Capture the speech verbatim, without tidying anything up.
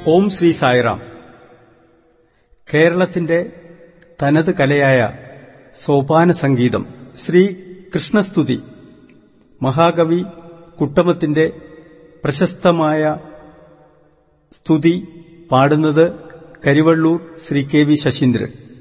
ഓം ശ്രീ സായിറാം. കേരളത്തിന്റെ തനത് കലയായ സോപാന സംഗീതം, ശ്രീ കൃഷ്ണസ്തുതി, മഹാകവി കുട്ടമത്തിന്റെ പ്രശസ്തമായ സ്തുതി പാടുന്നത് കരിവള്ളൂർ ശ്രീ കെ വി ശശീന്ദ്രൻ.